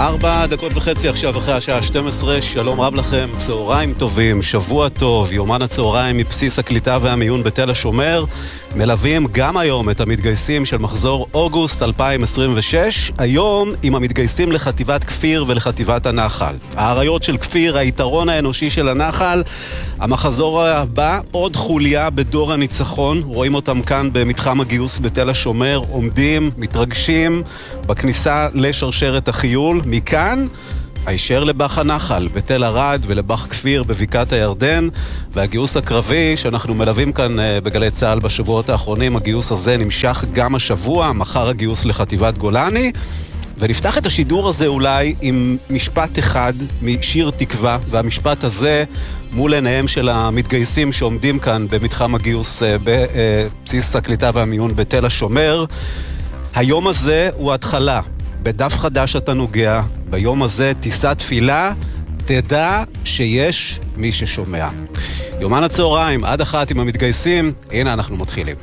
4:30 עכשיו אחרי השעה 12, שלום רב לכם, צהריים טובים, שבוע טוב, יומן הצהריים מבסיס הקליטה והמיון בתל השומר, מלווים גם היום את המתגייסים של מחזור אוגוסט 2026, היום עם המתגייסים לחטיבת כפיר ולחטיבת הנחל. האריות של כפיר, היתרון האנושי של הנחל, המחזור הבא, עוד חוליה בדור הניצחון, רואים אותם כאן במתחם הגיוס בתל השומר, עומדים, מתרגשים בכניסה לשרשרת החיול, מכאן הישר לבח הנחל בתל ערד ולבח כפיר בבקעת הירדן, והגיוס הקרבי שאנחנו מלווים כאן בגלי צהל בשבועות האחרונים, הגיוס הזה נמשך גם השבוע, מחר הגיוס לחטיבת גולני, ונפתח את השידור הזה אולי עם משפט אחד משיר תקווה, והמשפט הזה מול עיניהם של המתגייסים שעומדים כאן במתחם הגיוס בבסיס הקליטה והמיון בתל השומר. היום הזה הוא התחלה, בדף חדש אתה נוגע, ביום הזה תישא תפילה, תדע שיש מי ששומע. יומן הצהריים עד 1 עם המתגייסים, הנה אנחנו מתחילים.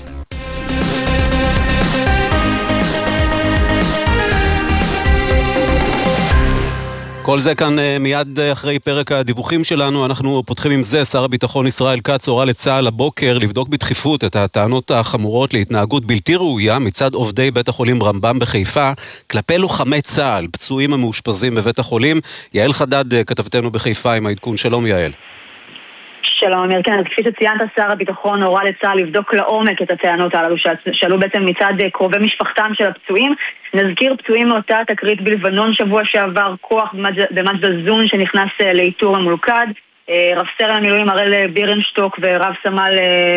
כל זה כאן מיד אחרי פרק הדיווחים שלנו. אנחנו פותחים עם זה. שר הביטחון ישראל כץ הורה לצה"ל הבוקר לבדוק בדחיפות את הטענות החמורות להתנהגות בלתי ראויה מצד עובדי בית החולים רמב"ם בחיפה כלפי לוחמי צה"ל, פצועים המאושפזים בבית החולים. יעל חדד כתבתנו בחיפה עם העדכון. שלום יעל. שלום אמיר, כן, אז כפי שציינת, שר הביטחון הורה לצה"ל לבדוק לעומק את הטענות הללו שעלו בעצם מצד קרובי משפחתם של הפצועים. נזכיר פצועים מאותה תקרית בלבנון שבוע שעבר, כוח במג'דל זון שנכנס לאיתור המולכד, רב סרן המילואים הראל בירנשטוק ורב סמל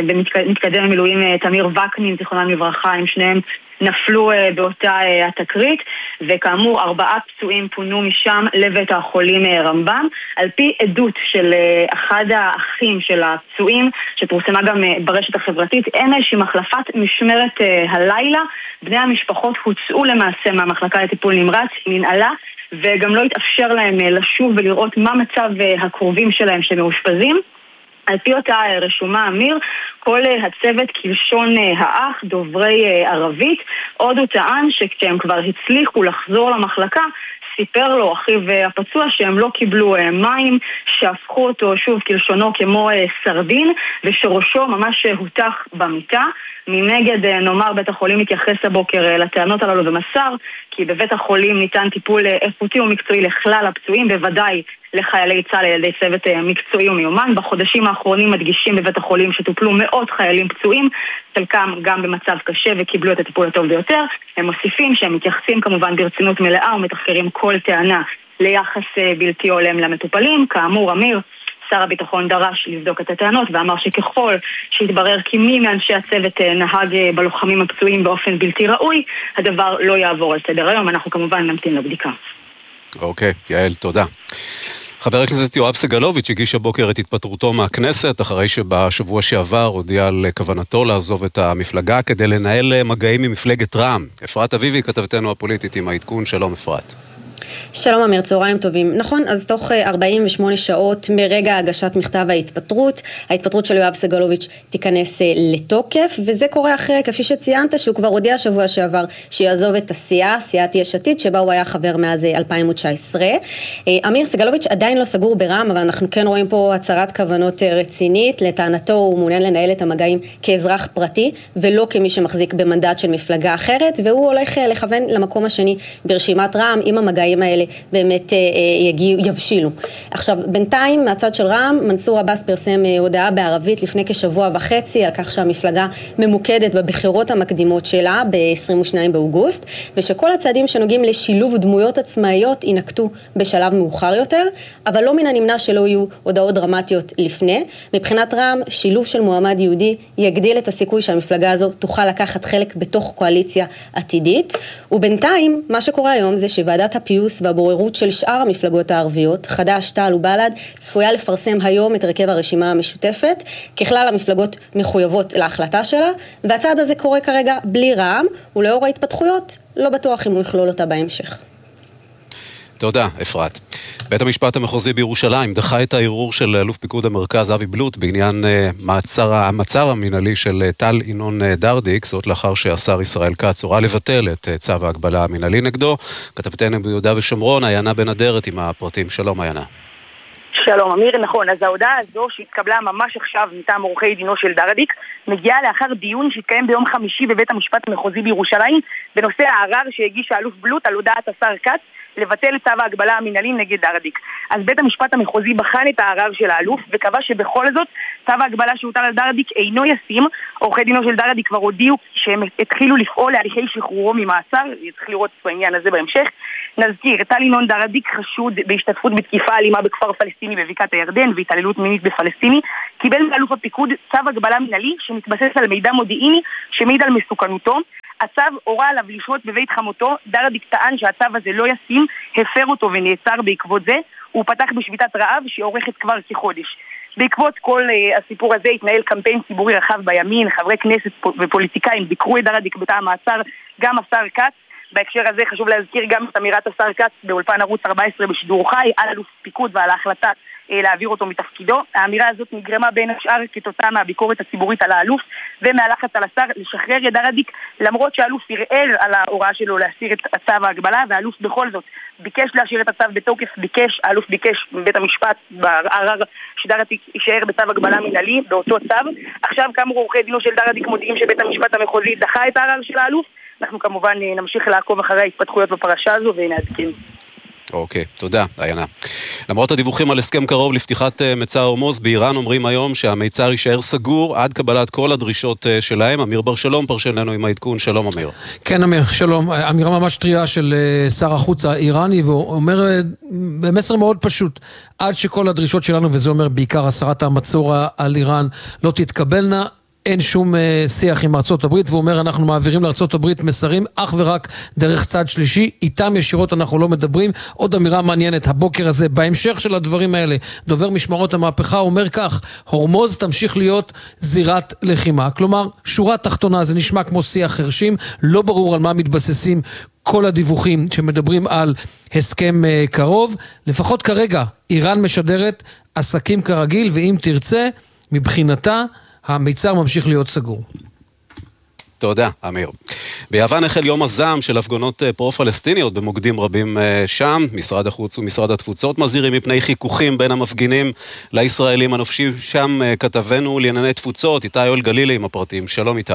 במתקדם המילואים תמיר וקנין, זיכרונם לברכה, הם שניהם נפלו באותה התקרית, וכאמור 4 פצועים פונו משם לבית החולים רמב"ם. על פי עדות של אחד האחים של הפצועים שפורסמה גם ברשת החברתית, אין איזושהי מחלפת משמרת הלילה, בני המשפחות הוצאו למעשה מהמחלקה לטיפול נמרץ, מנהלה, וגם לא התאפשר להם לשוב ולראות מה מצב הקרובים שלהם שמאושפזים. על פי אותה רשומה אמיר, כל הצוות כלשון האח, דוברי ערבית, עוד הוא טען שכשהם כבר הצליחו לחזור למחלקה, סיפר לו אחיו הפצוע שהם לא קיבלו מים, שהפכו אותו שוב כלשונו כמו סרדין, ושראשו ממש הותח במיטה. מנגד נאמר בית החולים מתייחס הבוקר לטענות הללו ומסר כי בבית החולים ניתן טיפול איכותי ומקצועי לכלל הפצועים, בוודאי לחיילי צה"ל על ידי צוות מקצועי ומיומן. בחודשים האחרונים מדגישים בבית החולים שטופלו מאות חיילים פצועים, חלקם גם במצב קשה וקיבלו את הטיפול הטוב ביותר. הם מוסיפים שהם מתייחסים כמובן ברצינות מלאה ומתחקרים כל טענה ליחס בלתי הולם למטופלים. כאמור אמיר, שר הביטחון דרש לבדוק את הטענות ואמר שככל שהתברר כי מי מאנשי הצוות נהג בלוחמים הפצועים באופן בלתי ראוי, הדבר לא יעבור על סדר היום. אנחנו כמובן נמתין לבדיקה. אוקיי, יעל, תודה. חבר הכנסת יואב סגלוביץ' הגיש הבוקר את התפטרותו מהכנסת, אחרי שבשבוע שעבר הודיע על כוונתו לעזוב את המפלגה כדי לנהל מגעים עם מפלגת רע"מ. אפרת אביבי כתבתנו הפוליטית עם העדכון. שלום אפרת. שלום אמיר, צהריים טובים. נכון, אז תוך 48 שעות מרגע הגשת מכתב ההתפטרות של יואב סגלוביץ' תיכנס לתוקף, וזה קורה אחרי, כפי שציינת, שהוא כבר הודיע שבוע שעבר שיעזוב את סיעת יש עתיד, שבה הוא היה חבר מאז 2019. אמיר, סגלוביץ' עדיין לא סגור ברע"מ, אבל אנחנו כן רואים פה הצהרת כוונות רצינית. לטענתו הוא מעוניין לנהל את המגעים כאזרח פרטי, ולא כמי שמחזיק במנדט של מפלגה אחרת, והוא הולך לכוון למקום השני ברשימת רע"מ, אם המגעים האלה באמת יבשילו. עכשיו, בינתיים, מהצד של רע"מ, מנסור עבאס פרסם הודעה בערבית לפני כשבוע וחצי, על כך שהמפלגה ממוקדת בבחירות המקדימות שלה, ב-22 באוגוסט, ושכל הצעדים שנוגעים לשילוב דמויות עצמאיות ינקטו בשלב מאוחר יותר, אבל לא מן הנמנע שלא יהיו הודעות דרמטיות לפני. מבחינת רע"מ, שילוב של מועמד יהודי יגדיל את הסיכוי שהמפלגה הזו תוכל לקחת חלק בתוך קואליציה עתידית, ובינתיים, מה שקורה היום זה שוועדת הפיוס והבוררות של שאר המפלגות הערביות, חד"ש, תע"ל ובל"ד, צפויה לפרסם היום את הרכב הרשימה המשותפת. ככלל המפלגות מחויבות להחלטה שלה, והצעד הזה קורה כרגע בלי רע"מ, ולאור ההתפתחויות לא בטוח אם הוא יכלול אותה בהמשך. תודה, אפרת. בית המשפט המחוזי בירושלים דחה את הערעור של אלוף פיקוד המרכז אבי בלוט בעניין המעצר המינהלי של טל ינון דרדיק, זאת לאחר שהשר ישראל כץ הורה לבטל את צו ההגבלה המינהלי נגדו. כתבתנו ביהודה ושומרון, עיינה בן אדרת עם הפרטים. שלום עיינה. שלום אמיר, נכון, אז ההודעה הזו שהתקבלה ממש עכשיו מטעם עורכי דינו של דרדיק מגיעה לאחר דיון שהתקיים ביום חמישי בבית המשפט המחוזי בירושלים בנושא הערר שהגיש האלוף בלוט על הודעת השר כץ לבטל את צו ההגבלה המינהלי נגד דרדיק. אז בית המשפט המחוזי בחן את הערר של האלוף וקבע שבכל זאת צו ההגבלה שהוטל על דרדיק אינו ישים. עורכי דינו של דרדיק כבר הודיעו שהם התחילו לפעול להליכי שחרורו ממעצר, צריך לראות בעניין הזה בהמשך. נזכיר, טל ינון דרדיק חשוד בהשתתפות בתקיפה אלימה בכפר פלסטיני בבקעת הירדן והתעללות מינית בפלסטיני, קיבל מאלוף הפיקוד צו הגבלה מינהלי שמתבסס על מידע מודיעיני שמעיד על מסוכנותו. הצו הורה עליו לשהות בבית חמותו. דרדיק טען שהצו הזה לא ישים, הפר אותו ונעצר בעקבות זה. הוא פתח בשביתת רעב שעורכת כבר כחודש. בעקבות כל הסיפור הזה התנהל קמפיין ציבורי רחב בימין, חברי כנסת ופוליטיקאים ביקרו את דרדיק בתא המעצר, גם השר כץ. בהקשר הזה חשוב להזכיר גם את אמירת השר כץ באולפן ערוץ 14 בשידור חי על אלוף פיקוד ועל ההחלטה להעביר אותו מתפקידו. האמירה הזאת נגרמה בין השאר כתוצאה מהביקורת הציבורית על האלוף ומהלחץ על השר לשחרר את דרדיק, למרות שהאלוף ערער על ההוראה שלו להסיר את צו ההגבלה, והאלוף בכל זאת ביקש להשאיר את הצו בתוקף. האלוף ביקש מבית המשפט בערר שדרדיק יישאר בצו הגבלה מינהלי באותו צו. עכשיו כאמור עורכי דינו של דרדיק מודיעים שבית המשפט המחוזי דחה את הערר של האלוף. אנחנו כמובן נמשיך לעקוב אחרי ההתפתחויות בפרשה הזו ונעדכן. אוקיי, תודה, עיינה. למרות הדיווחים על הסכם קרוב לפתיחת מצר הורמוז, באיראן אומרים היום שהמיצר יישאר סגור עד קבלת כל הדרישות שלהם. אמיר בר שלום פרשננו עם העדכון. שלום אמיר. כן אמיר, שלום. אמירה ממש טריה של שר החוץ האיראני, והוא אומר במסר מאוד פשוט, עד שכל הדרישות שלנו, וזה אומר בעיקר הסרת המצור על איראן, לא תתקבלנה, אין שום שיח עם ארצות הברית. והוא אומר אנחנו מעבירים לארצות הברית מסרים אך ורק דרך צד שלישי, איתם ישירות אנחנו לא מדברים. עוד אמירה מעניינת הבוקר הזה בהמשך של הדברים האלה, דובר משמרות המהפכה אומר כך, הורמוז תמשיך להיות זירת לחימה. כלומר שורה תחתונה, זה נשמע כמו שיח חרשים, לא ברור על מה מתבססים כל הדיווחים שמדברים על הסכם קרוב. לפחות כרגע איראן משדרת עסקים כרגיל, ואם תרצה מבחינתה המיצר ממשיך להיות סגור. תודה, אמיר. ביוון החל יום הזעם של הפגנות פרו-פלסטיניות במוקדים רבים שם. משרד החוץ ומשרד התפוצות מזהירים מפני חיכוכים בין המפגינים לישראלים הנופשים שם. כתבנו לענייני תפוצות, איתי אוהל גלילי עם הפרטים. שלום איתי.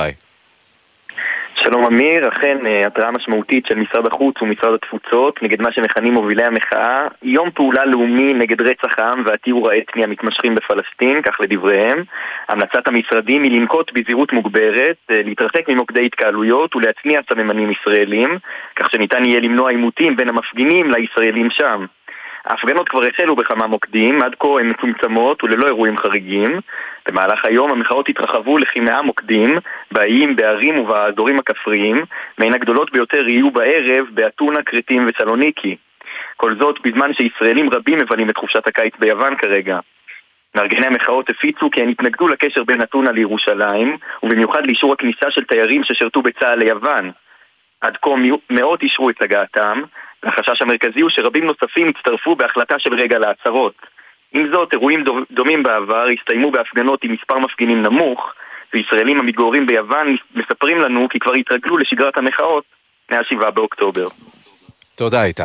שלום אמיר, אכן התראה משמעותית של משרד החוץ ומשרד התפוצות נגד מה שמכנים מובילי המחאה, יום פעולה לאומי נגד רצח העם והטיהור האתני המתמשכים בפלסטין, כך לדבריהם. המלצת המשרדים היא לנקוט בזהירות מוגברת, להתרחק ממוקדי התקהלויות ולהצניע סממנים ישראלים, כך שניתן יהיה למנוע עימותים בין המפגינים לישראלים שם. ההפגנות כבר החלו בכמה מוקדים, עד כה הן מצומצמות וללא אירועים חריגים. במהלך היום המחאות התרחבו לכ100 מוקדים, באיים, בערים ובאזורים הכפריים, מהן הגדולות ביותר יהיו בערב באתונה, קרטים וסלוניקי. כל זאת בזמן שישראלים רבים מבלים את חופשת הקיץ ביוון כרגע. מארגני המחאות הפיצו כי הן התנגדו לקשר בין אתונה לירושלים, ובמיוחד לאישור הכניסה של תיירים ששרתו בצה"ל ליוון. עד כה מאות אישרו את הגעתם, והחשש המרכזי הוא שרבים נוספים הצטרפו בהחלטה של רגע לעצרות. עם זאת, אירועים דומים בעבר הסתיימו בהפגנות עם מספר מפגינים נמוך, וישראלים המתגוררים ביוון מספרים לנו כי כבר התרגלו לשגרת המחאות מה-7 באוקטובר. תודה איתי.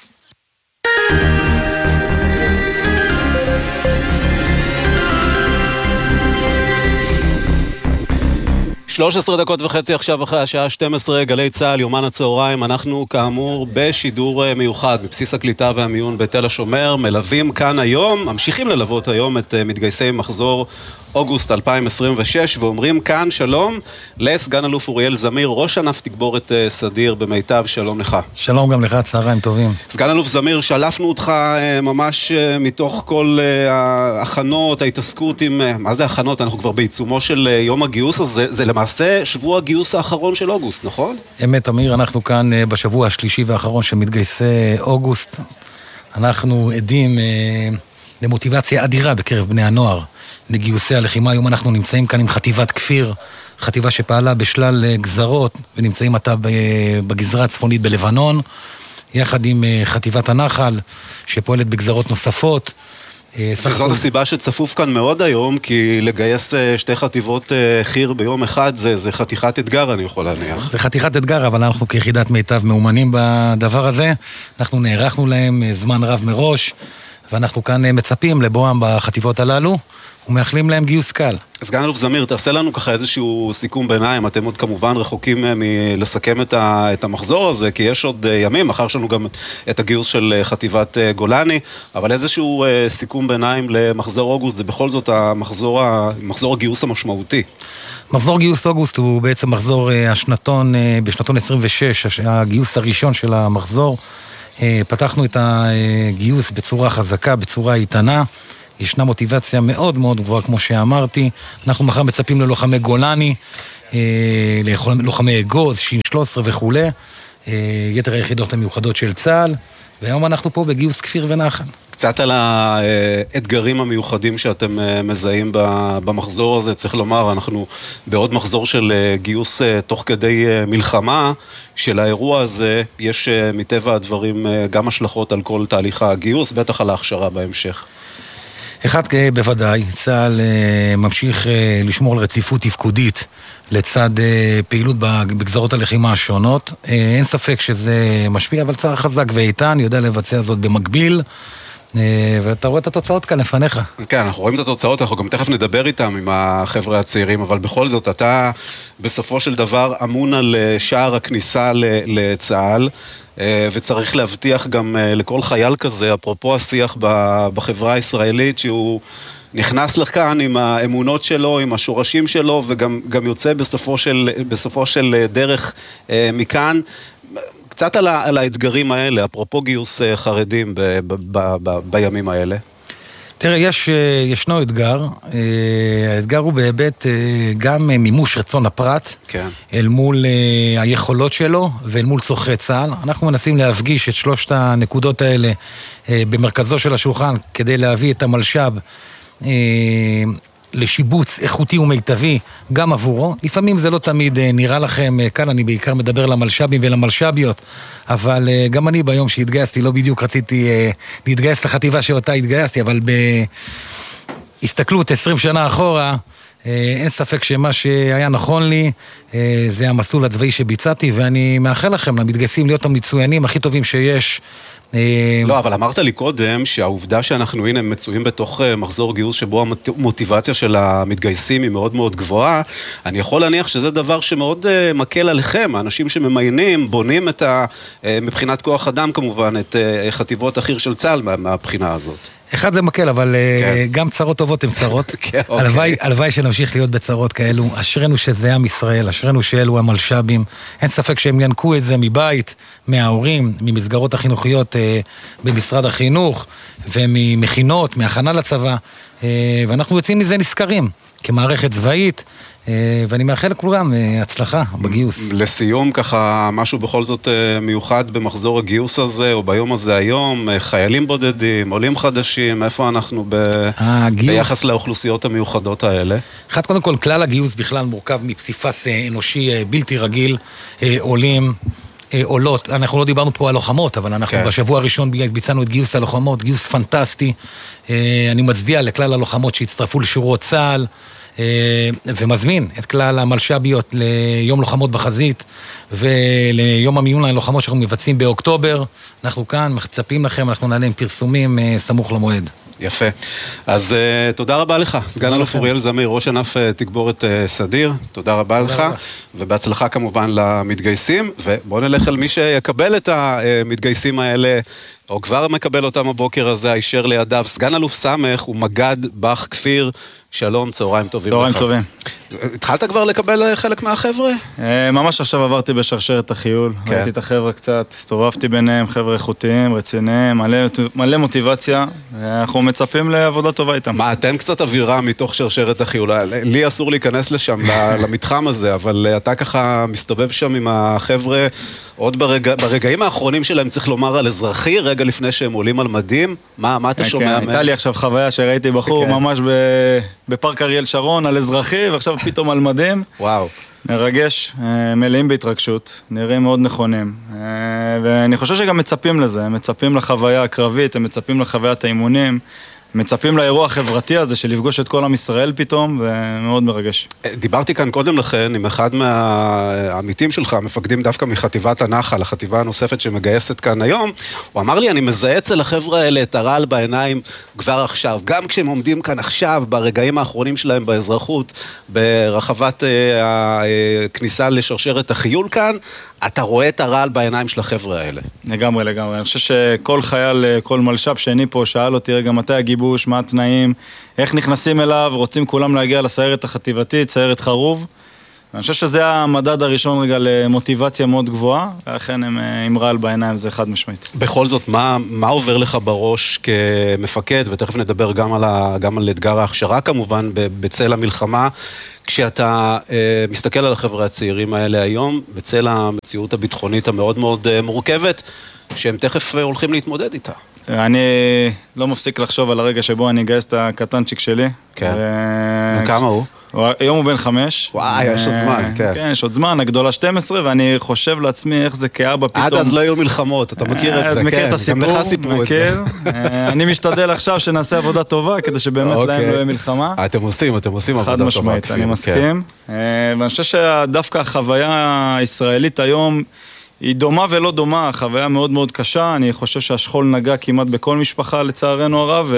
13:30 עכשיו אחרי השעה 12, גלי צהל, יומן הצהריים. אנחנו כאמור בשידור מיוחד בבסיס הקליטה והמיון בתל השומר, מלווים כאן היום, ממשיכים ללוות היום את מתגייסי מחזור אוגוסט 2026, ואומרים כאן שלום לסגן אלוף אוריאל זמיר, ראש ענף תגבורת סדיר במיטב. שלום לך. שלום גם לך, צהריים טובים. סגן אלוף זמיר, שלפנו אותך ממש מתוך כל ההכנות, ההתעסקות עם, מה זה הכנות? אנחנו כבר בעיצומו של יום הגיוס, אז זה למעשה שבוע הגיוס האחרון של אוגוסט, נכון? אמת אמיר, אנחנו כאן בשבוע השלישי והאחרון של מתגייסי אוגוסט. אנחנו עדים למוטיבציה אדירה בקרב בני הנוער לגיוסי הלחימה. היום אנחנו נמצאים כאן עם חטיבת כפיר, חטיבה שפעלה בשלל גזרות, ונמצאים עתה בגזרה הצפונית בלבנון. יחד עם חטיבת הנחל, שפועלת בגזרות נוספות. וזאת הסיבה שצפוף כאן מאוד היום, כי לגייס שתי חטיבות חיר ביום אחד זה חתיכת אתגר, אני יכול להניח. זה חתיכת אתגר, אבל אנחנו כיחידת מיטב מאומנים בדבר הזה. אנחנו נערכנו להם זמן רב מראש, ואנחנו כאן מצפים לבואם בחטיבות הללו, ומאחלים להם גיוס קל. סגן אלוף זמיר, תעשה לנו ככה איזשהו סיכום ביניים, אתם עוד כמובן רחוקים מלסכם את המחזור הזה, כי יש עוד ימים, אחר שלנו גם את הגיוס של חטיבת גולני, אבל איזשהו סיכום ביניים למחזור אוגוסט, זה בכל זאת מחזור הגיוס המשמעותי. מחזור גיוס אוגוסט הוא בעצם מחזור השנתון, בשנתון 26, הגיוס הראשון של המחזור. פתחנו את הגיוס בצורה חזקה, בצורה איתנה. ישנה מוטיבציה מאוד מאוד גבוהה, כמו שאמרתי. אנחנו מחר מצפים ללוחמי גולני, ללוחמי אגוז, שין 13 וכו', יתר היחידות המיוחדות של צה"ל, והיום אנחנו פה בגיוס כפיר ונחל. קצת על האתגרים המיוחדים שאתם מזהים במחזור הזה, צריך לומר, אנחנו בעוד מחזור של גיוס תוך כדי מלחמה, של האירוע הזה יש מטבע הדברים גם השלכות על כל תהליך הגיוס, בטח על ההכשרה בהמשך. אחד בוודאי, צה"ל ממשיך לשמור על רציפות תפקודית לצד פעילות בגזרות הלחימה השונות. אין ספק שזה משפיע, אבל צה"ל חזק ואיתן, יודע לבצע זאת במקביל, ואתה רואה את התוצאות כאן לפניך. כן, אנחנו רואים את התוצאות, אנחנו גם תכף נדבר איתם עם החבר'ה הצעירים, אבל בכל זאת, אתה בסופו של דבר אמון על שער הכניסה לצה"ל, וצריך להבטיח גם לכל חייל כזה, אפרופו השיח בחברה הישראלית, שהוא נכנס לכאן עם האמונות שלו, עם השורשים שלו, וגם יוצא בסופו של דרך מכאן. קצת על האתגרים האלה, אפרופו גיוס חרדים בימים האלה. תראה, ישנו אתגר, האתגר הוא בהיבט גם מימוש רצון הפרט, כן. אל מול היכולות שלו ואל מול צורכי צה"ל. אנחנו מנסים להפגיש את שלושת הנקודות האלה במרכזו של השולחן, כדי להביא את המלש"ב לשיבוץ איכותי ומיטבי גם עבורו. לפעמים זה לא תמיד נראה לכם, כאן אני בעיקר מדבר למלש"בים ולמלש"ביות, אבל גם אני ביום שהתגייסתי לא בדיוק רציתי להתגייס לחטיבה שאותה התגייסתי, אבל בהסתכלות 20 שנה אחורה, אין ספק שמה שהיה נכון לי זה המסלול הצבאי שביצעתי, ואני מאחל לכם למתגייסים להיות המצוינים הכי טובים שיש. לא, אבל אמרת לי קודם שהעובדה שאנחנו הנה מצויים בתוך מחזור גיוס שבו המוטיבציה של המתגייסים היא מאוד מאוד גבוהה, אני יכול להניח שזה דבר שמאוד מקל עליכם, האנשים שממיינים, בונים מבחינת כוח אדם כמובן, את חטיבות החי"ר של צה"ל מהבחינה הזאת. אחד זה מקל, אבל גם צרות טובות הן צרות. הלוואי שנמשיך להיות בצרות כאלו. אשרנו שזה עם ישראל, אשרנו שאלו המלש"בים. אין ספק שהם ינקו את זה מבית, מההורים, ממסגרות החינוכיות במשרד החינוך, וממכינות, מהכנה לצבא. ואנחנו יוצאים מזה נזכרים, כמערכת צבאית, ואני מאחל לכולם הצלחה בגיוס. לסיום, ככה משהו בכל זאת מיוחד במחזור הגיוס הזה, או ביום הזה היום, חיילים בודדים, עולים חדשים, איפה אנחנו ביחס לאוכלוסיות המיוחדות האלה? אחד, קודם כל, כלל הגיוס בכלל מורכב מפסיפס אנושי בלתי רגיל, עולים, עולות. אנחנו לא דיברנו פה על לוחמות, אבל אנחנו בשבוע הראשון ביצענו את גיוס הלוחמות, גיוס פנטסטי. אני מצדיע לכלל הלוחמות שהצטרפו לשורות צה"ל, ומזמין את כלל המלש"ביות ליום לוחמות בחזית וליום המיון ללוחמות שאנחנו מבצעים באוקטובר. אנחנו כאן, מצפים לכם, אנחנו נעלה עם פרסומים סמוך למועד. יפה. אז תודה רבה לך, סגן אלוף אוריאל זמיר, ראש ענף תגבורת סדיר. תודה רבה לך, ובהצלחה כמובן למתגייסים, ובואו נלך על מי שיקבל את המתגייסים האלה, או כבר מקבל אותם הבוקר הזה, הישר לידיו. סגן אלוף סמך ומגד בח כפיר, שלום, צהריים טובים. צהריים טובים. התחלת כבר לקבל חלק מהחבר'ה? ממש עכשיו עברתי בשרשרת החיול, ראיתי את החבר'ה קצת, הסתובבתי ביניהם, חבר'ה איכותיים, רציניים, מלא מוטיבציה, אנחנו מצפים לעבודה טובה איתם. מה, תן קצת אווירה מתוך שרשרת החיול, לי אסור להיכנס לשם, למתחם הזה, אבל אתה ככה מסתובב שם עם החבר'ה, עוד ברגעים האחרונים שלהם צריך לומר על אזרחי, רגע לפני שהם עולים על מדים, מה אתה שומע מהם? הייתה לי עכשיו חוויה שראיתי בחור ממש בפארק אריאל שרון על אזרחי, ועכשיו פתאום על מדים. וואו. מרגש, מלאים בהתרגשות, נראים מאוד נכונים, ואני חושב שגם מצפים לזה, הם מצפים לחוויה הקרבית, הם מצפים לחוויית האימונים, מצפים לאירוע החברתי הזה של לפגוש את כל עם ישראל פתאום, ומאוד מרגש. דיברתי כאן קודם לכן עם אחד מהעמיתים שלך, המפקדים דווקא מחטיבת הנחל, החטיבה הנוספת שמגייסת כאן היום, הוא אמר לי, אני מזהה אצל החבר'ה האלה את הרעל בעיניים כבר עכשיו, גם כשהם עומדים כאן עכשיו, ברגעים האחרונים שלהם באזרחות, ברחבת הכניסה לשרשרת החיול כאן, אתה רואה את הרעל בעיניים של החבר'ה האלה. לגמרי, לגמרי. אני חושב שכל חייל, כל מלש"ב שני פה שאל אותי, רגע, מתי הגיבוש, מה התנאים, איך נכנסים אליו, רוצים כולם להגיע לסיירת החטיבתית, סיירת חרוב. אני חושב שזה המדד הראשון רגע למוטיבציה מאוד גבוהה, ולכן הם עם רעל בעיניים, זה חד משמעית. בכל זאת, מה עובר לך בראש כמפקד, ותכף נדבר גם על אתגר ההכשרה כמובן, בצל המלחמה, כשאתה מסתכל על החבר'ה הצעירים האלה היום, בצל המציאות הביטחונית המאוד מאוד מורכבת, שהם תכף הולכים להתמודד איתה. אני לא מפסיק לחשוב על הרגע שבו אני אגייס את הקטנצ'יק שלי. כן. וכמה הוא? היום הוא בן 5. וואי, יש עוד זמן, כן. כן, יש עוד זמן, הגדולה 12, ואני חושב לעצמי איך זה כאבא פתאום. עד אז לא היו מלחמות, אתה מכיר את זה, כן. מכיר את הסיפור, מכיר. אני משתדל עכשיו שנעשה עבודה טובה, כדי שבאמת להם לא יהיה מלחמה. אתם עושים עבודה טובה. חד משמעית, אני מסכים. ואני חושב שדווקא החוויה הישראלית היום, היא דומה ולא דומה, חוויה מאוד מאוד קשה, אני חושב שהשכול נגע כמעט בכל משפחה לצערנו הרב,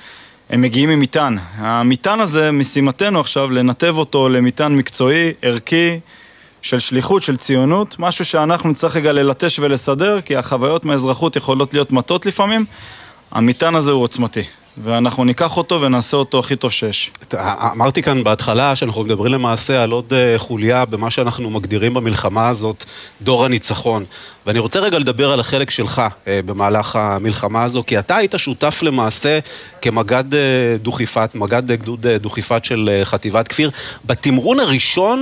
והם מגיעים עם מיטן. המיטן הזה, משימתנו עכשיו, לנתב אותו למיטן מקצועי, ערכי, של שליחות, של ציונות, משהו שאנחנו נצטרך רגע ללטש ולסדר, כי החוויות מהאזרחות יכולות להיות מטות לפעמים, המיטן הזה הוא עוצמתי. ואנחנו ניקח אותו ונעשה אותו הכי טוב שיש. אמרתי כאן בהתחלה שאנחנו מדברים למעשה על עוד חוליה במה שאנחנו מגדירים במלחמה הזאת, דור הניצחון. ואני רוצה רגע לדבר על החלק שלך במהלך המלחמה הזו, כי אתה היית שותף למעשה כמגד דוכיפת, מגד גדוד דוכיפת של חטיבת כפיר, בתמרון הראשון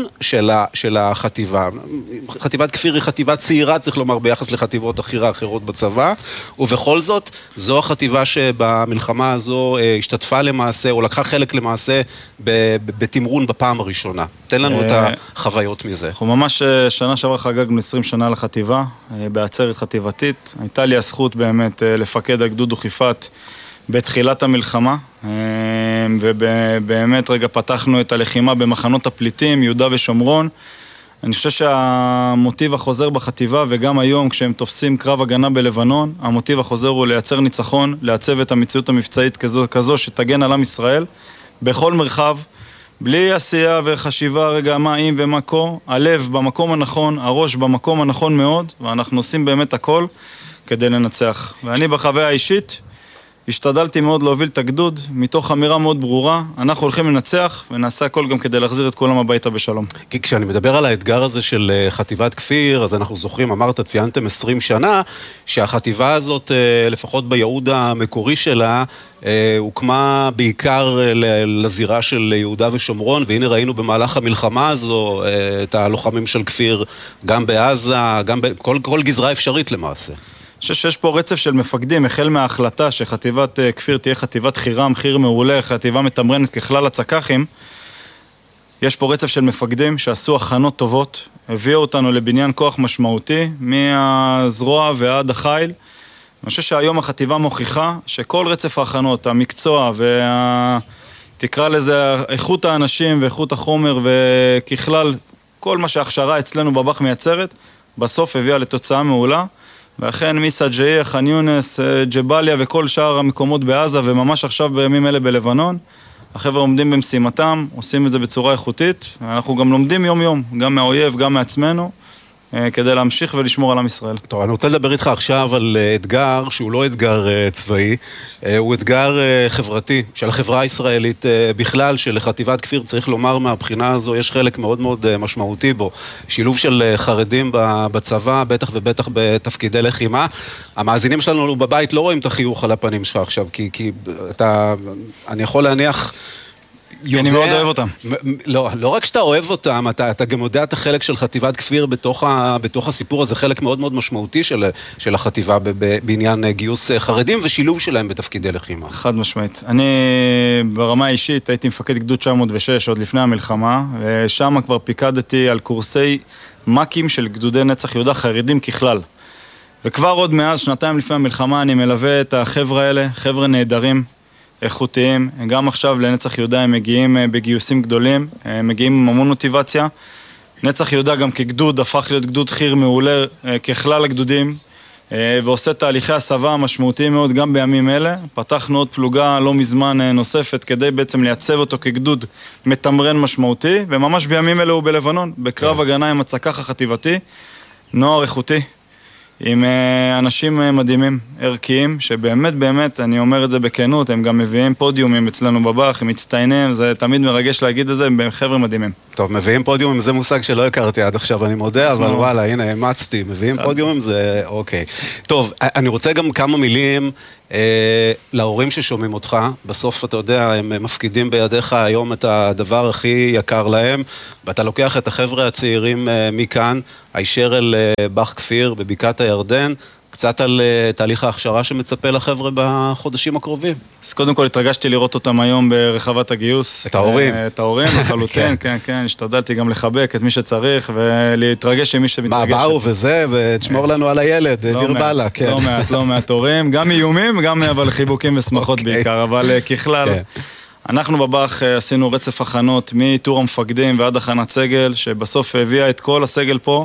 של החטיבה. חטיבת כפיר היא חטיבה צעירה, צריך לומר, ביחס לחטיבות אחרות בצבא, ובכל זאת, זו החטיבה שבמלחמה הזו השתתפה למעשה, או לקחה חלק למעשה בתמרון בפעם הראשונה. תן לנו את החוויות מזה. אנחנו ממש שנה שעברה חגגנו 20 שנה לחטיבה, בעצרת חטיבתית. הייתה לי הזכות באמת לפקד הגדוד דוכיפת בתחילת המלחמה, ובאמת רגע פתחנו את הלחימה במחנות הפליטים, יהודה ושומרון. אני חושב שהמוטיב החוזר בחטיבה, וגם היום כשהם תופסים קרב הגנה בלבנון, המוטיב החוזר הוא לייצר ניצחון, לעצב את המציאות המבצעית כזו שתגן על עם ישראל, בכל מרחב, בלי עשייה וחשיבה רגע מה אם ומה כה, הלב במקום הנכון, הראש במקום הנכון מאוד, ואנחנו עושים באמת הכל כדי לנצח. ואני בחוויה האישית, השתדלתי מאוד להוביל את הגדוד, מתוך אמירה מאוד ברורה, אנחנו הולכים לנצח, ונעשה הכל גם כדי להחזיר את כולם הביתה בשלום. כי כשאני מדבר על האתגר הזה של חטיבת כפיר, אז אנחנו זוכרים, אמרת, ציינתם 20 שנה, שהחטיבה הזאת, לפחות בייעוד המקורי שלה, הוקמה בעיקר לזירה של יהודה ושומרון, והנה ראינו במהלך המלחמה הזו, את הלוחמים של כפיר, גם בעזה, גם בכל גזרה אפשרית למעשה. אני חושב שיש פה רצף של מפקדים, החל מההחלטה שחטיבת כפיר תהיה חטיבת חירם, חיר מעולה, חטיבה מתמרנת ככלל הצקחים. יש פה רצף של מפקדים שעשו הכנות טובות, הביאו אותנו לבניין כוח משמעותי, מהזרוע ועד החיל. אני חושב שהיום החטיבה מוכיחה שכל רצף ההכנות, המקצוע תקרא לזה איכות האנשים ואיכות החומר וככלל כל מה שההכשרה אצלנו בבח מייצרת, בסוף הביאה לתוצאה מעולה. ואכן מסג'איה, חאן יונס, ג'באליה וכל שאר המקומות בעזה, וממש עכשיו בימים אלה בלבנון, החבר'ה עומדים במשימתם, עושים את זה בצורה איכותית, אנחנו גם לומדים יום יום, גם מהאויב, גם מעצמנו, כדי להמשיך ולשמור על עם ישראל. טוב, אני רוצה לדבר איתך עכשיו על אתגר שהוא לא אתגר צבאי, הוא אתגר חברתי של החברה הישראלית בכלל, שלחטיבת כפיר צריך לומר מהבחינה הזו, יש חלק מאוד מאוד משמעותי בו, שילוב של חרדים בצבא, בטח ובטח בתפקידי לחימה. המאזינים שלנו בבית לא רואים את החיוך על הפנים שלך עכשיו, כי אני יכול להניח כי אני מאוד אוהב אותם. לא רק שאתה אוהב אותם, אתה גם יודע את החלק של חטיבת כפיר בתוך הסיפור הזה, חלק מאוד מאוד משמעותי של החטיבה בעניין גיוס חרדים ושילוב שלהם בתפקידי לחימה. חד משמעית. אני ברמה האישית הייתי מפקד גדוד 906 עוד לפני המלחמה, ושם כבר פיקדתי על קורסי מקים של גדודי נצח יהודה חרדים ככלל. וכבר עוד מאז, שנתיים לפני המלחמה, אני מלווה את החבר'ה האלה, חבר'ה נהדרים, איכותיים. גם עכשיו לנצח יהודה הם מגיעים בגיוסים גדולים, הם מגיעים עם המון מוטיבציה. נצח יהודה גם כגדוד הפך להיות גדוד חיר מעולה ככלל הגדודים, ועושה תהליכי הסבה משמעותיים מאוד גם בימים אלה. פתחנו עוד פלוגה לא מזמן נוספת כדי בעצם לייצב אותו כגדוד מתמרן משמעותי, וממש בימים אלה הוא בלבנון, בקרב הגנה עם הצקח החטיבתי, נוער איכותי, עם אנשים מדהימים, ערכיים, שבאמת באמת, אני אומר את זה בכנות, הם גם מביאים פודיומים אצלנו בבח, הם מצטיינים, זה תמיד מרגש להגיד את זה, הם חבר'ה מדהימים. טוב, מביאים פודיומים, זה מושג שלא הכרתי עד עכשיו, אני מודה, אבל וואלה, הנה, המצתי, מביאים פודיומים, זה אוקיי. טוב, אני רוצה גם כמה מילים להורים ששומעים אותך, בסוף אתה יודע, הם מפקידים בידיך היום את הדבר הכי יקר להם, ואתה לוקח את החבר'ה הצעירים מכאן, הישר אל בח כפיר בבקעת הירדן, קצת על תהליך ההכשרה שמצפה לחבר'ה בחודשים הקרובים. אז קודם כל התרגשתי לראות אותם היום ברחבת הגיוס. את ההורים. את ההורים, לחלוטין, כן, כן. השתדלתי גם לחבק את מי שצריך ולהתרגש עם מי שמתרגשת. מה, באו וזה, ותשמור לנו על הילד, דיר בלה, כן. לא מעט הורים, גם איומים, גם אבל חיבוקים ושמחות בעיקר, אבל ככלל, אנחנו בבח עשינו רצף הכנות מתור המפקדים ועד הכנת סגל, שבסוף הביאה את כל הסגל פה,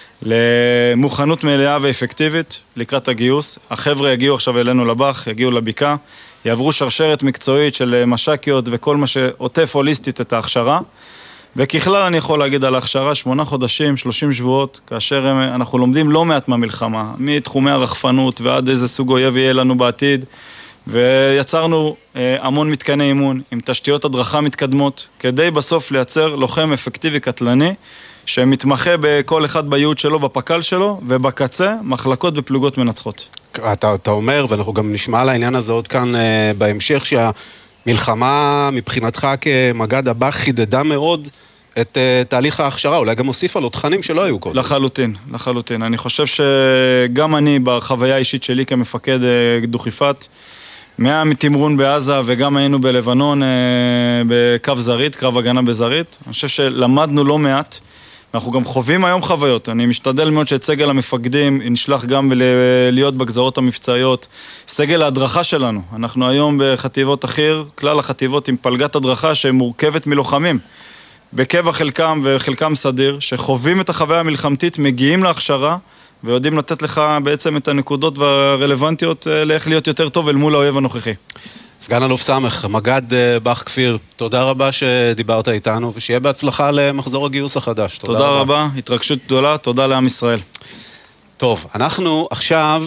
למוכנות מלאה ואפקטיבית לקראת הגיוס. החבר'ה יגיעו עכשיו אלינו לבח, יגיעו לביקה, יעברו שרשרת מקצועית של משקיות וכל מה שעוטף הוליסטית את ההכשרה. וככלל אני יכול להגיד על ההכשרה 8 חודשים, 30 שבועות, כאשר אנחנו לומדים לא מעט מהמלחמה, מתחומי הרחפנות ועד איזה סוג אויב יהיה לנו בעתיד, ויצרנו המון מתקני אימון עם תשתיות הדרכה מתקדמות, כדי בסוף לייצר לוחם אפקטיבי קטלני, שמתמחה בכל אחד בייעוד שלו, בפקל שלו, ובקצה, מחלקות ופלוגות מנצחות. אתה אומר, ואנחנו גם נשמע על העניין הזה עוד כאן בהמשך, שהמלחמה מבחינתך כמג"ד הבח חידדה מאוד את תהליך ההכשרה, אולי גם הוסיפה לו תכנים שלא היו קודם. לחלוטין. אני חושב שגם אני, בחוויה האישית שלי כמפקד דוכיפת, מתמרון בעזה וגם היינו בלבנון בקו זרית, קרב הגנה בזרית, אני חושב שלמדנו לא מעט, אנחנו גם חווים היום חוויות, אני משתדל מאוד שאת סגל המפקדים נשלח גם להיות בגזרות המבצעיות, סגל ההדרכה שלנו, אנחנו היום בחטיבות אחיר, כלל החטיבות עם פלגת הדרכה שמורכבת מלוחמים, בקבע חלקם וחלקם סדיר, שחווים את החוויה המלחמתית, מגיעים להכשרה, ויודעים לתת לך בעצם את הנקודות והרלוונטיות לאיך להיות יותר טוב אל מול האויב הנוכחי. סגן אלוף סמך, מג"ד בח כפיר, תודה רבה שדיברת איתנו, ושיהיה בהצלחה למחזור הגיוס החדש. תודה רבה, התרגשות גדולה, תודה לעם ישראל. טוב, אנחנו עכשיו,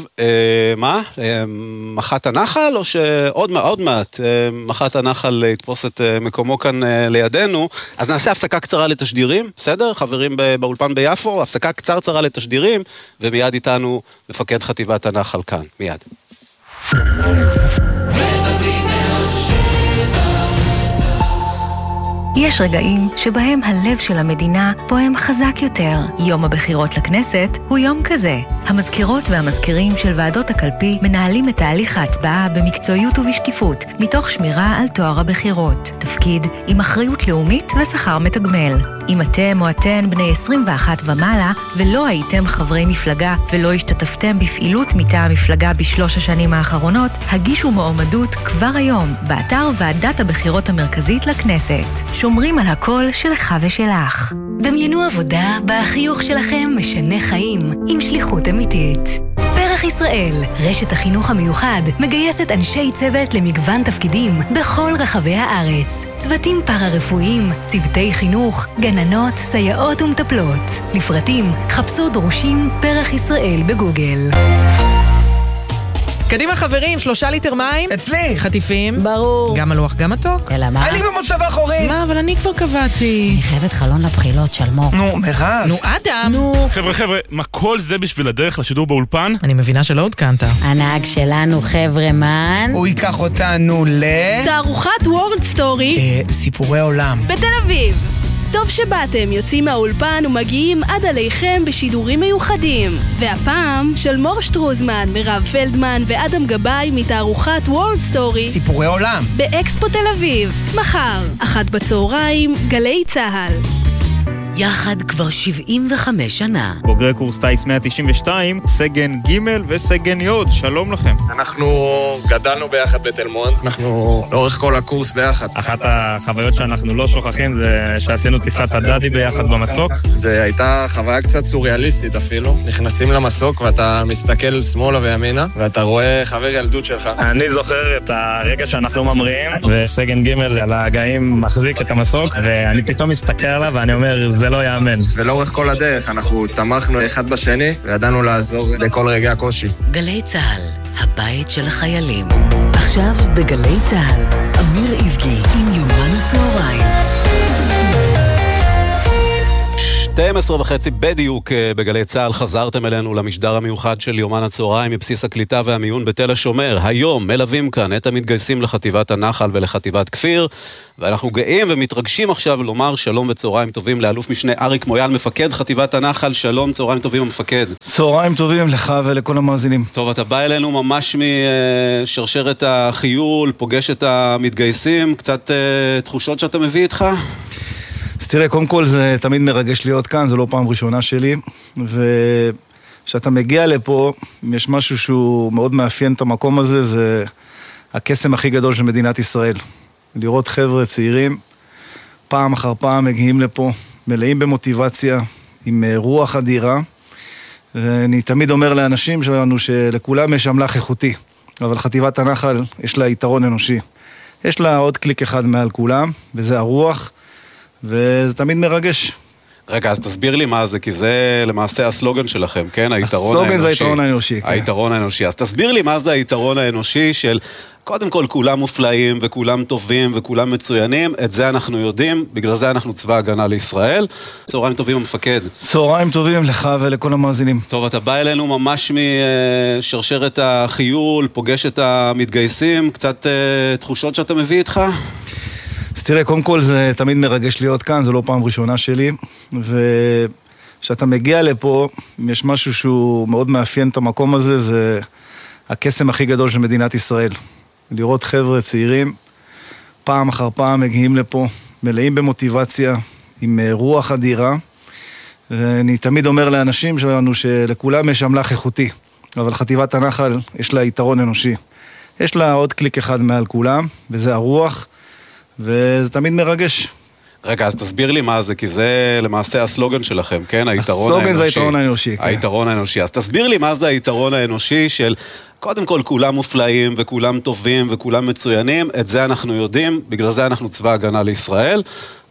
מח"ט הנחל, או שעוד מעט מח"ט הנחל יתפוס את מקומו כאן לידינו, אז נעשה הפסקה קצרה לתשדירים, בסדר? חברים באולפן ביפו, הפסקה קצרה לתשדירים, ומיד איתנו מפקד חטיבת הנחל כאן, מיד. יש רגעים שבהם הלב של המדינה פועם חזק יותר. יום הבחירות לכנסת הוא יום כזה. המזכירות והמזכירים של ועדות הקלפי מנהלים את תהליך ההצבעה במקצועיות ובשקיפות, מתוך שמירה על תואר הבחירות. תפקיד עם אחריות לאומית ושכר מתגמל. אם אתם או אתן בני 21 ומעלה ולא הייתם חברי מפלגה ולא השתתפתם בפעילות מטעם המפלגה בשלוש השנים האחרונות, הגישו מועמדות כבר היום באתר ועדת הבחירות המרכזית לכנסת. שומרים על הקול שלך ושלך. דמיינו עבודה בה החיוך שלכם משנה חיים עם שליחות אמיתית. פרח ישראל, רשת החינוך המיוחד, מגייסת אנשי צוות למגוון תפקידים בכל רחבי הארץ. צוותים פארה-רפואיים, צוותי חינוך, גננות, סייעות ומטפלות. לפרטים, חפשו דרושים פרח ישראל בגוגל. קדימה חברים, 3 ליטר מים. אצלי. חטיפים. ברור. גם מלוח, גם מתוק. אלא מה? אני במושב האחורי. מה, אבל אני כבר קבעתי. אני חייבת חלון לבחילות של מור. נו, מירב. נו, אדם. נו. חבר'ה, מה כל זה בשביל הדרך לשידור באולפן? אני מבינה שלא עודכנת. הנהג שלנו חבר'ה מן. הוא ייקח אותנו תערוכת וורד סטורי. סיפורי עולם. בתל אביב. טוב שבאתם, יוצאים מהאולפן ומגיעים עד עליכם בשידורים מיוחדים. והפעם של מור שטרוזמן, מירב פלדמן ואדם גבאי מתערוכת וורד סטורי. סיפורי עולם. באקספו תל אביב. מחר, 13:00, גלי צהל. יחד כבר 75 שנה. בוגרי קורס טייס 192, סגן ג' וסגן י', שלום לכם. אנחנו גדלנו ביחד בתל מונד, אנחנו לאורך כל הקורס ביחד. אחת החוויות שאנחנו לא שוכחים זה שעשינו טיסת הדדי ביחד במסוק. זה הייתה חוויה קצת סוריאליסטית אפילו. נכנסים למסוק ואתה מסתכל שמאלה וימינה, ואתה רואה חבר ילדות שלך. אני זוכר את הרגע שאנחנו ממריאים, וסגן ג' על ההגאים מחזיק את המסוק, ואני פתאום מסתכל עליו ואני אומר, זה לא יאמן. ולאורך כל הדרך אנחנו תמכנו אחד בשני, וידענו לעזור לכל רגעי הקושי. גלי צהל, הבית של החיילים. עכשיו בגלי צהל, אמיר איבגי עם יומן הצהריים. 12:30 בדיוק בגלי צהל, חזרתם אלינו למשדר המיוחד של יומן הצהריים מבסיס הקליטה והמיון בתל השומר. היום מלווים כאן את המתגייסים לחטיבת הנחל ולחטיבת כפיר, ואנחנו גאים ומתרגשים עכשיו לומר שלום וצהריים טובים לאלוף משנה אריק מויאל, מפקד חטיבת הנחל. שלום, צהריים טובים המפקד. צהריים טובים לך ולכל המאזינים. טוב, אתה בא אלינו ממש משרשרת החיול, פוגש את המתגייסים, קצת תחושות שאתה מביא איתך? אז תראה, קודם כל זה תמיד מרגש להיות כאן, זו לא פעם ראשונה שלי, וכשאתה מגיע לפה, אם יש משהו שהוא מאוד מאפיין את המקום הזה, זה הקסם הכי גדול של מדינת ישראל. לראות חבר'ה צעירים, פעם אחר פעם מגיעים לפה, מלאים במוטיבציה, עם רוח אדירה, ואני תמיד אומר לאנשים שלנו שלכולם יש אמל"ח איכותי, אבל חטיבת הנחל יש לה יתרון אנושי. יש לה עוד קליק אחד מעל כולם, וזה הרוח, וזה תמיד מרגש. רגע, אז תסביר לי מה זה, כי זה למעשה הסלוגן שלכם, כן? היתרון האנושי. הסלוגן זה היתרון האנושי, כן. היתרון האנושי. אז תסביר לי מה זה היתרון האנושי של, קודם כל, כולם מופלאים וכולם טובים וכולם מצוינים, את זה אנחנו יודעים, בגלל זה אנחנו צבא הגנה לישראל. צהריים טובים המפקד. צהריים טובים לך ולכל המאזינים. טוב, אתה בא אלינו ממש משרשרת החיול, פוגש את המתגייסים, קצת תחושות שאתה מביא איתך? אז תראה, קודם כל זה תמיד מרגש להיות כאן, זו לא פעם ראשונה שלי, וכשאתה מגיע לפה, אם יש משהו שהוא מאוד מאפיין את המקום הזה, זה הקסם הכי גדול של מדינת ישראל. לראות חבר'ה צעירים, פעם אחר פעם מגיעים לפה, מלאים במוטיבציה, עם רוח אדירה, ואני תמיד אומר לאנשים שלנו שלכולם יש אמל"ח איכותי, אבל חטיבת הנחל יש לה יתרון אנושי. יש לה עוד קליק אחד מעל כולם, וזה הרוח, וזה תמיד מרגש. רגע, אז תסביר לי מה זה, כי זה למעשה הסלוגן שלכם, כן? היתרון האנושי. הסלוגן זה היתרון האנושי, כן. היתרון האנושי. אז תסביר לי מה זה היתרון האנושי של, קודם כל, כולם מופלאים וכולם טובים וכולם מצוינים, את זה אנחנו יודעים, בגלל זה אנחנו צבא הגנה לישראל.